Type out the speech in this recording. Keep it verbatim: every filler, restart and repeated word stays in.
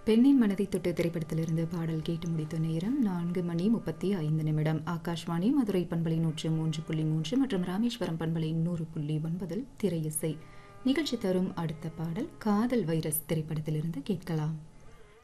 பெண்ணின் மனதை தொட்டு திரைப்படத்திலிருந்து பாடல் கேட்டு முடித்த நேரம் நான்கு மணி முப்பத்தி ஐந்து நிமிடம். ஆகாஷ்வாணி மதுரை பண்பலை நூற்று மூன்று புள்ளி மூன்று மற்றும் ராமேஸ்வரம் பண்பலை நூறு புள்ளி ஒன்பதில் திரையிசை நிகழ்ச்சி தரும் அடுத்த பாடல் காதல் வைரஸ் திரைப்படத்திலிருந்து கேட்கலாம்.